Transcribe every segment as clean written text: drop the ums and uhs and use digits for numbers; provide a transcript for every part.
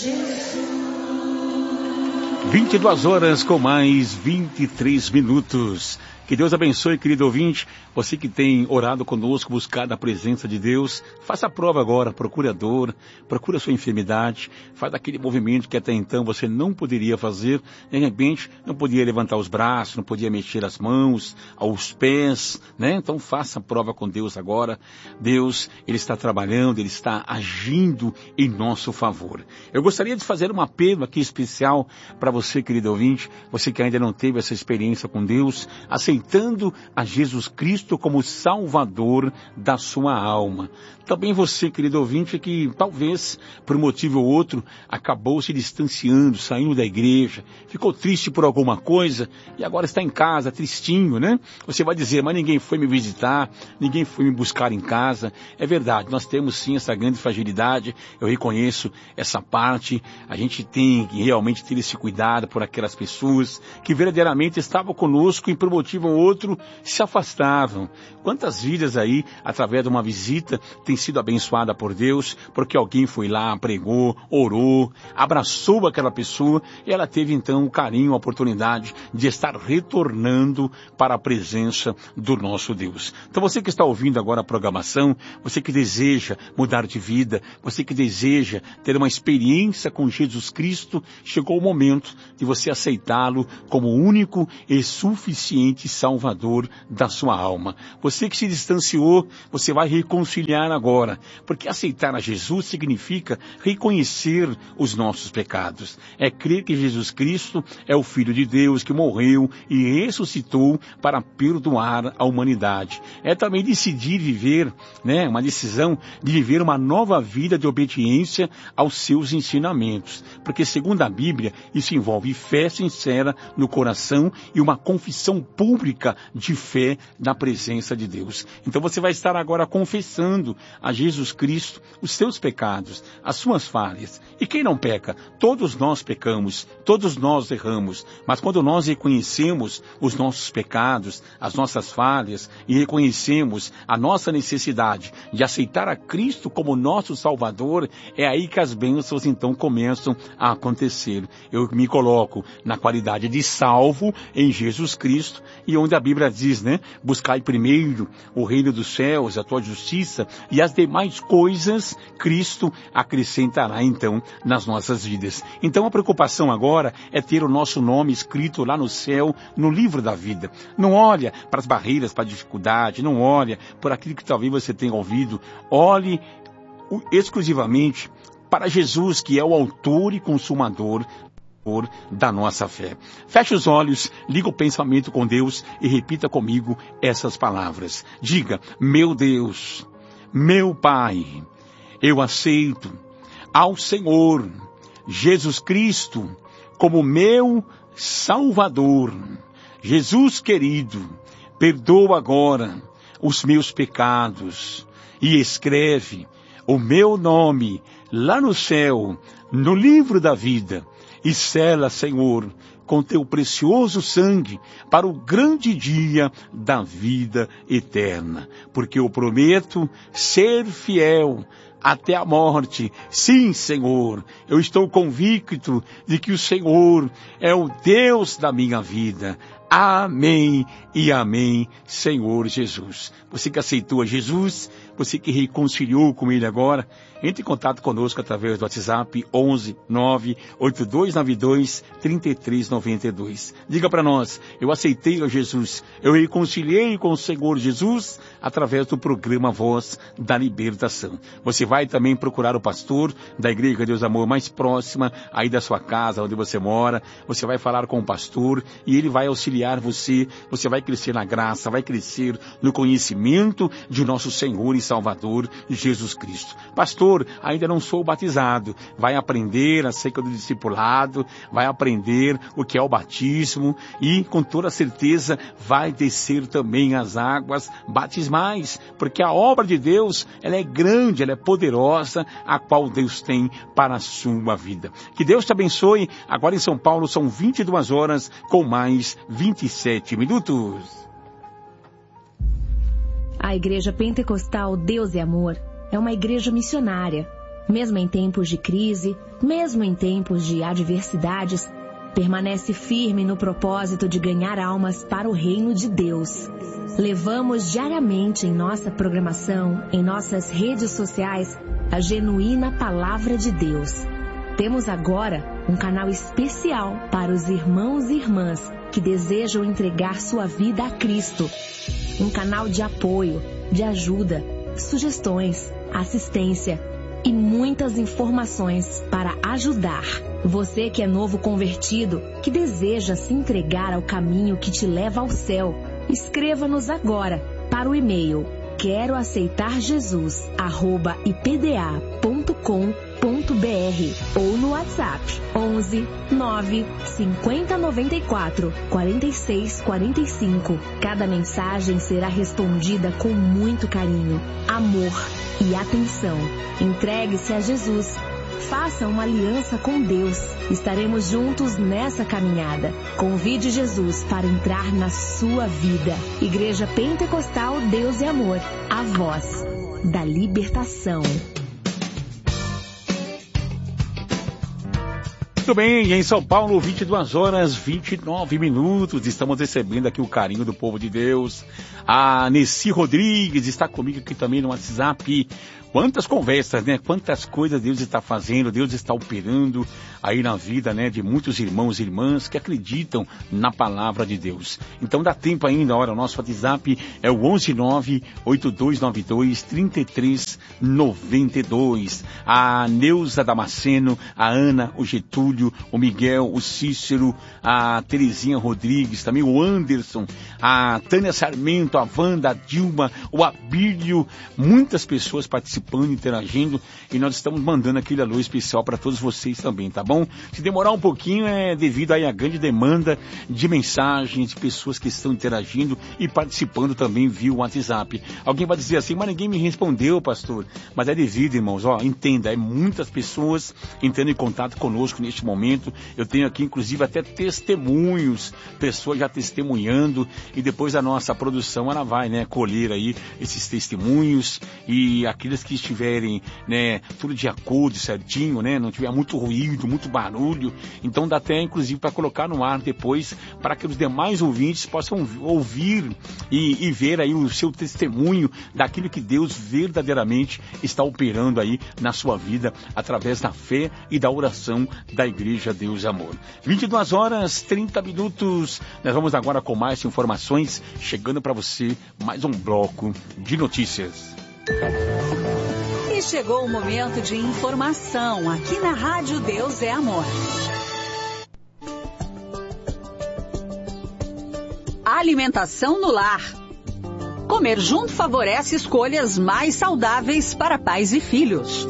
22 horas com mais 23 minutos. Que Deus abençoe, querido ouvinte, você que tem orado conosco, buscado a presença de Deus, faça a prova agora, procure a dor, procure a sua enfermidade, faz aquele movimento que até então você não poderia fazer, de repente não podia levantar os braços, não podia mexer as mãos, os pés, né? Então faça a prova com Deus agora. Deus, Ele está trabalhando, Ele está agindo em nosso favor. Eu gostaria de fazer um apelo aqui especial para você, querido ouvinte, você que ainda não teve essa experiência com Deus, aceitando a Jesus Cristo como Salvador da sua alma. Também você, querido ouvinte, que talvez, por um motivo ou outro, acabou se distanciando, saindo da igreja, ficou triste por alguma coisa e agora está em casa, tristinho, né? Você vai dizer, mas ninguém foi me visitar, ninguém foi me buscar em casa. É verdade, nós temos sim essa grande fragilidade, eu reconheço essa parte, a gente tem que realmente ter esse cuidado por aquelas pessoas que verdadeiramente estavam conosco e por um motivo ou outro se afastavam. Quantas vidas aí, através de uma visita, tem sido abençoada por Deus, porque alguém foi lá, pregou, orou, abraçou aquela pessoa e ela teve então o carinho, a oportunidade de estar retornando para a presença do nosso Deus. Então você que está ouvindo agora a programação, você que deseja mudar de vida, você que deseja ter uma experiência com Jesus Cristo, chegou o momento de você aceitá-lo como o único e suficiente Salvador da sua alma. Você que se distanciou, você vai reconciliar agora, porque aceitar a Jesus significa reconhecer os nossos pecados. É crer que Jesus Cristo é o Filho de Deus que morreu e ressuscitou para perdoar a humanidade. É também decidir viver, né, uma decisão de viver uma nova vida de obediência aos seus ensinamentos. Porque segundo a Bíblia, isso envolve fé sincera no coração e uma confissão pública de fé na presença de Deus. Então você vai estar agora confessando a Jesus Cristo os seus pecados, as suas falhas. E quem não peca? Todos nós pecamos, todos nós erramos. Mas quando nós reconhecemos os nossos pecados, as nossas falhas e reconhecemos a nossa necessidade de aceitar a Cristo como nosso Salvador, é aí que as bênçãos então começam a acontecer. Eu me coloco na qualidade de salvo em Jesus Cristo e onde a Bíblia diz, né? Buscai primeiro o reino dos céus, a tua justiça e as demais coisas Cristo acrescentará então nas nossas vidas. Então a preocupação agora é ter o nosso nome escrito lá no céu, no livro da vida. Não olha para as barreiras, para a dificuldade, não olha por aquilo que talvez você tenha ouvido. Olhe exclusivamente para Jesus, que é o autor e consumador da nossa fé. Feche os olhos, liga o pensamento com Deus e repita comigo essas palavras. Diga, meu Deus, meu Pai, eu aceito ao Senhor Jesus Cristo como meu Salvador. Jesus querido, perdoa agora os meus pecados e escreve o meu nome lá no céu, no livro da vida. E sela, Senhor, com teu precioso sangue para o grande dia da vida eterna. Porque eu prometo ser fiel até a morte. Sim, Senhor, eu estou convicto de que o Senhor é o Deus da minha vida. Amém e amém, Senhor Jesus. Você que aceitou a Jesus, você que reconciliou com Ele agora, entre em contato conosco através do WhatsApp 11 98292 3392. Diga para nós, eu aceitei a Jesus, eu reconciliei com o Senhor Jesus através do programa Voz da Libertação. Você vai também procurar o pastor da Igreja Deus Amor mais próxima aí da sua casa, onde você mora. Você vai falar com o pastor e ele vai auxiliar você. Você vai crescer na graça, vai crescer no conhecimento de nosso Senhor e Salvador Jesus Cristo. Pastor, ainda não sou batizado. Vai aprender acerca do discipulado, vai aprender o que é o batismo e com toda certeza vai descer também as águas batismais, porque a obra de Deus, ela é grande, ela é poderosa, a qual Deus tem para a sua vida. Que Deus te abençoe. Agora em São Paulo são 22 horas com mais 27 minutos. A Igreja Pentecostal Deus e Amor é uma igreja missionária. Mesmo em tempos de crise, mesmo em tempos de adversidades, permanece firme no propósito de ganhar almas para o reino de Deus. Levamos diariamente em nossa programação, em nossas redes sociais, a genuína Palavra de Deus. Temos agora um canal especial para os irmãos e irmãs que desejam entregar sua vida a Cristo. Um canal de apoio, de ajuda, sugestões, assistência e muitas informações para ajudar. Você que é novo convertido, que deseja se entregar ao caminho que te leva ao céu, escreva-nos agora para o e-mail queroaceitarjesus@ipda.com.br ou no WhatsApp 11 9 50 94 46 45. Cada mensagem será respondida com muito carinho, amor e atenção. Entregue-se a Jesus. Faça uma aliança com Deus. Estaremos juntos nessa caminhada. Convide Jesus para entrar na sua vida. Igreja Pentecostal Deus e Amor. A voz da libertação. Muito bem, em São Paulo, 22 horas 29 minutos. Estamos recebendo aqui o carinho do povo de Deus. A Nessi Rodrigues está comigo aqui também no WhatsApp. Quantas conversas, né? Quantas coisas Deus está fazendo, Deus está operando aí na vida, né? De muitos irmãos e irmãs que acreditam na palavra de Deus. Então dá tempo ainda, olha, o nosso WhatsApp é o 11982923392. A Neuza Damasceno, a Ana, o Getúlio, o Miguel, o Cícero, a Terezinha Rodrigues, também o Anderson, a Tânia Sarmento, a Wanda, a Dilma, o Abílio, muitas pessoas participando, interagindo, e nós estamos mandando aquele alô especial para todos vocês também, tá bom? Se demorar um pouquinho é devido aí à grande demanda de mensagens, de pessoas que estão interagindo e participando também via WhatsApp. Alguém vai dizer assim, mas ninguém me respondeu, pastor. Mas é devido, irmãos, ó, entenda, é muitas pessoas entrando em contato conosco neste momento. Eu tenho aqui, inclusive, até testemunhos, pessoas já testemunhando, e depois a nossa produção, ela vai, né, colher aí esses testemunhos, e aqueles que estiverem, né, tudo de acordo, certinho, né, não tiver muito ruído, muito barulho, então dá até, inclusive, para colocar no ar depois, para que os demais ouvintes possam ouvir e ver aí o seu testemunho daquilo que Deus verdadeiramente está operando aí na sua vida, através da fé e da oração da Igreja Deus e Amor. 22 horas 30 minutos, nós vamos agora com mais informações, chegando para você mais um bloco de notícias. E chegou o momento de informação aqui na Rádio Deus é Amor. Alimentação no lar. Comer junto favorece escolhas mais saudáveis para pais e filhos.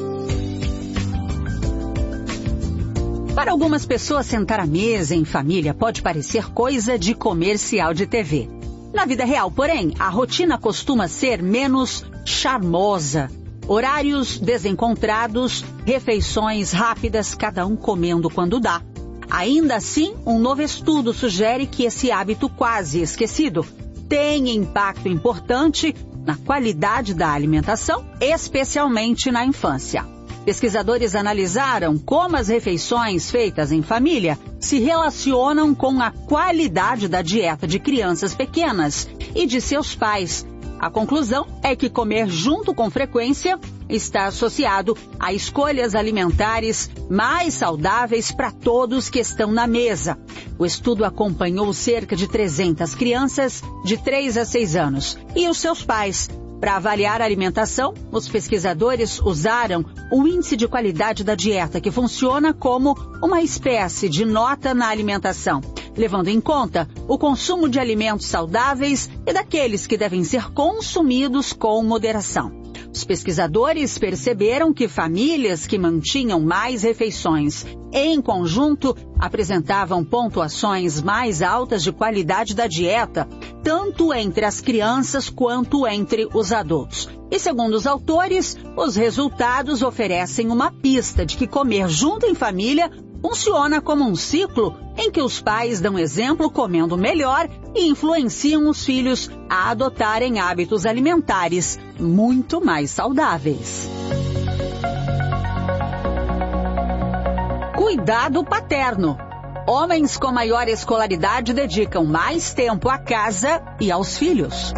Para algumas pessoas, sentar à mesa em família pode parecer coisa de comercial de TV. Na vida real, porém, a rotina costuma ser menos charmosa. Horários desencontrados, refeições rápidas, cada um comendo quando dá. Ainda assim, um novo estudo sugere que esse hábito quase esquecido tem impacto importante na qualidade da alimentação, especialmente na infância. Pesquisadores analisaram como as refeições feitas em família se relacionam com a qualidade da dieta de crianças pequenas e de seus pais. A conclusão é que comer junto com frequência está associado a escolhas alimentares mais saudáveis para todos que estão na mesa. O estudo acompanhou cerca de 300 crianças de 3 a 6 anos e os seus pais. Para avaliar a alimentação, os pesquisadores usaram o índice de qualidade da dieta, que funciona como uma espécie de nota na alimentação, levando em conta o consumo de alimentos saudáveis e daqueles que devem ser consumidos com moderação. Os pesquisadores perceberam que famílias que mantinham mais refeições em conjunto apresentavam pontuações mais altas de qualidade da dieta, tanto entre as crianças quanto entre os adultos. E segundo os autores, os resultados oferecem uma pista de que comer junto em família funciona como um ciclo em que os pais dão exemplo comendo melhor e influenciam os filhos a adotarem hábitos alimentares muito mais saudáveis. cuidado paterno. Homens com maior escolaridade dedicam mais tempo à casa e aos filhos.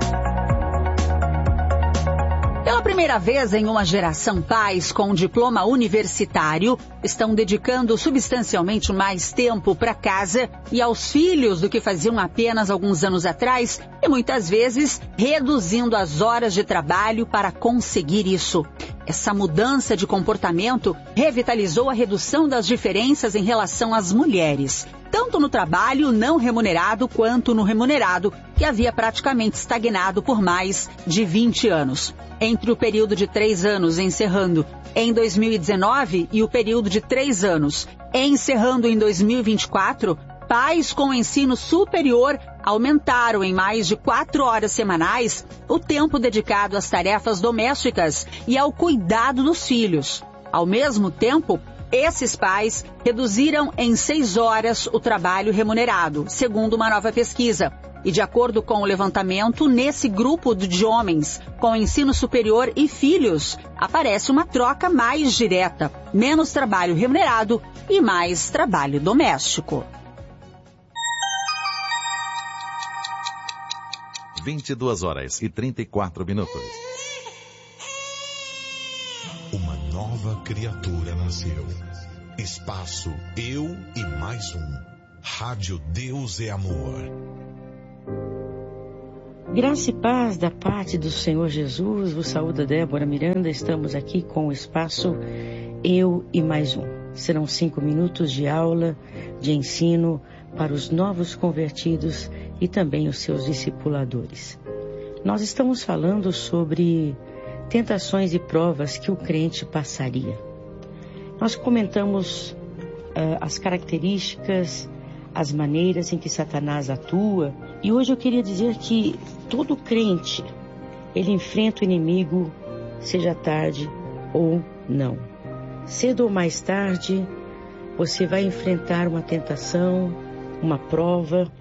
Pela primeira vez em uma geração, pais com diploma universitário estão dedicando substancialmente mais tempo para casa e aos filhos do que faziam apenas alguns anos atrás e muitas vezes reduzindo as horas de trabalho para conseguir isso. Essa mudança de comportamento revitalizou a redução das diferenças em relação às mulheres, tanto no trabalho não remunerado quanto no remunerado, que havia praticamente estagnado por mais de 20 anos. Entre o período de 3 anos encerrando em 2019 e o período de 3 anos encerrando em 2024, pais com ensino superior aumentaram em mais de 4 horas semanais o tempo dedicado às tarefas domésticas e ao cuidado dos filhos. Ao mesmo tempo, esses pais reduziram em 6 horas o trabalho remunerado, segundo uma nova pesquisa. E de acordo com o levantamento, nesse grupo de homens com ensino superior e filhos, aparece uma troca mais direta, menos trabalho remunerado e mais trabalho doméstico. 22h34. Uma nova criatura nasceu. Espaço Eu e Mais Um. Rádio Deus é Amor. Graça e paz da parte do Senhor Jesus. Vos saúda Débora Miranda. Estamos aqui com o espaço Eu e Mais Um. Serão 5 minutos de aula, de ensino para os novos convertidos e também os seus discipuladores. Nós estamos falando sobre tentações e provas que o crente passaria. Nós comentamos as características, as maneiras em que Satanás atua, e hoje eu queria dizer que todo crente, ele enfrenta o inimigo, seja tarde ou não. Cedo ou mais tarde, você vai enfrentar uma tentação, uma prova,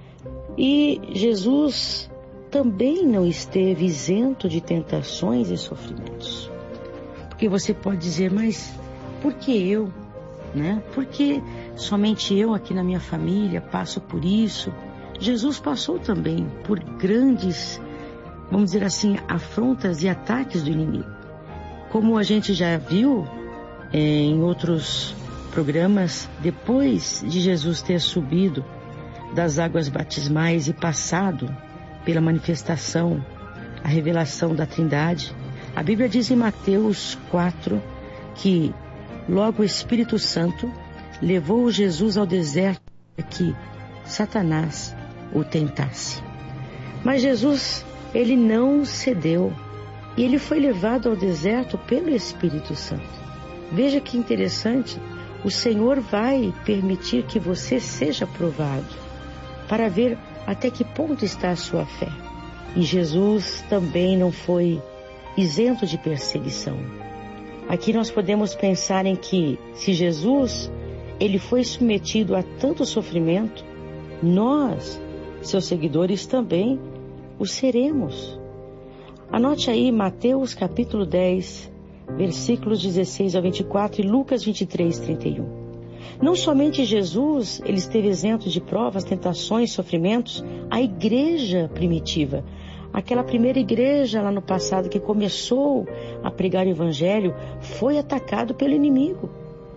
e Jesus também não esteve isento de tentações e sofrimentos. Porque você pode dizer, mas por que eu? Né? Por que somente eu aqui na minha família passo por isso? Jesus passou também por grandes, vamos dizer assim, afrontas e ataques do inimigo. Como a gente já viu em outros programas, depois de Jesus ter subido das águas batismais e passado pela manifestação, a revelação da Trindade, a Bíblia diz em Mateus 4 que logo o Espírito Santo levou Jesus ao deserto para que Satanás o tentasse. Mas Jesus, ele não cedeu e ele foi levado ao deserto pelo Espírito Santo. Veja que interessante, o Senhor vai permitir que você seja provado para ver até que ponto está a sua fé. E Jesus também não foi isento de perseguição. Aqui nós podemos pensar em que, se Jesus, ele foi submetido a tanto sofrimento, nós, seus seguidores, também o seremos. Anote aí Mateus capítulo 10, versículos 16 a 24 e Lucas 23, 31. Não somente Jesus, ele esteve isento de provas, tentações, sofrimentos, a igreja primitiva, aquela primeira igreja lá no passado que começou a pregar o evangelho, foi atacado pelo inimigo.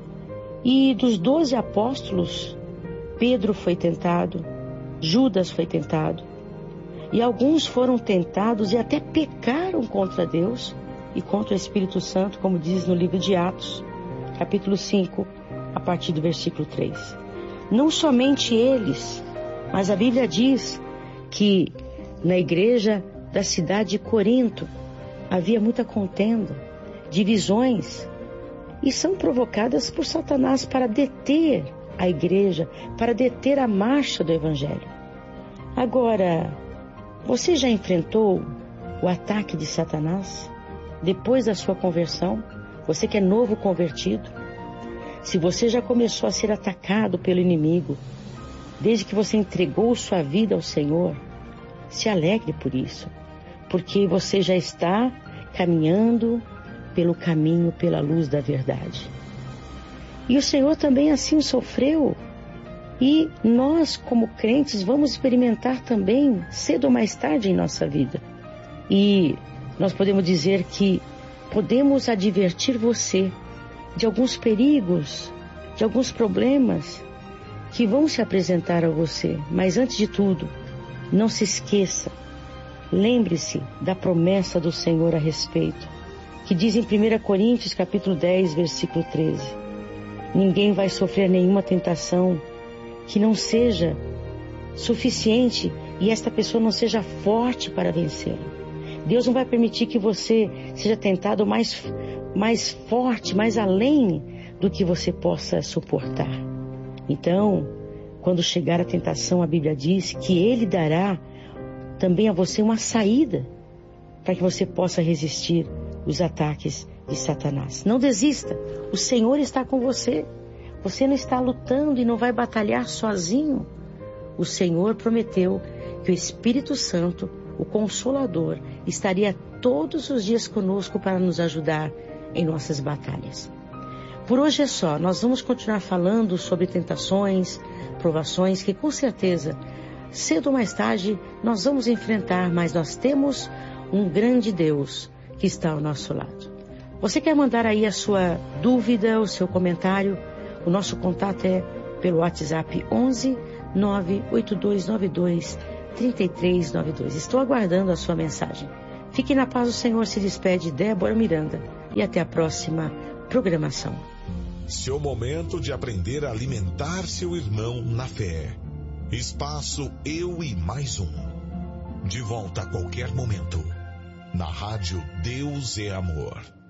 E dos 12 apóstolos, Pedro foi tentado, Judas foi tentado, e alguns foram tentados e até pecaram contra Deus e contra o Espírito Santo, como diz no livro de Atos, capítulo 5, a partir do versículo 3. Não somente eles, mas a Bíblia diz que na igreja da cidade de Corinto havia muita contenda, divisões, e são provocadas por Satanás para deter a igreja, para deter a marcha do evangelho. Agora, você já enfrentou o ataque de Satanás depois da sua conversão? Você que é novo convertido, se você já começou a ser atacado pelo inimigo, desde que você entregou sua vida ao Senhor, se alegre por isso, porque você já está caminhando pelo caminho, pela luz da verdade. E o Senhor também assim sofreu. E nós, como crentes, vamos experimentar também, cedo ou mais tarde em nossa vida. E nós podemos dizer que podemos advertir você de alguns perigos, de alguns problemas que vão se apresentar a você. Mas antes de tudo, não se esqueça, lembre-se da promessa do Senhor a respeito, que diz em 1 Coríntios capítulo 10, versículo 13. Ninguém vai sofrer nenhuma tentação que não seja suficiente e esta pessoa não seja forte para vencê-la. Deus não vai permitir que você seja tentado mais forte, mais além do que você possa suportar. Então, quando chegar a tentação, a Bíblia diz que Ele dará também a você uma saída para que você possa resistir os ataques de Satanás. Não desista, o Senhor está com você. Você não está lutando e não vai batalhar sozinho. O Senhor prometeu que o Espírito Santo, o Consolador, estaria todos os dias conosco para nos ajudar em nossas batalhas. Por hoje é só, nós vamos continuar falando sobre tentações, provações que com certeza, cedo ou mais tarde, nós vamos enfrentar, mas nós temos um grande Deus que está ao nosso lado. Você quer mandar aí a sua dúvida, o seu comentário? O nosso contato é pelo WhatsApp 11 98292 3392. Estou aguardando a sua mensagem. Fique na paz do Senhor, se despede Débora Miranda e até a próxima programação. Seu momento de aprender a alimentar seu irmão na fé. Espaço Eu e Mais Um. De volta a qualquer momento. Na rádio Deus é Amor.